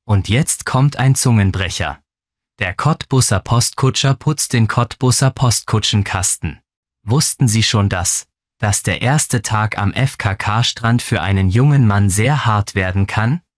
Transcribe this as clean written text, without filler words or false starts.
Und jetzt kommt ein Zungenbrecher. Der Cottbuser Postkutscher putzt den Cottbuser Postkutschenkasten. Wussten Sie schon dass der erste Tag am FKK-Strand für einen jungen Mann sehr hart werden kann?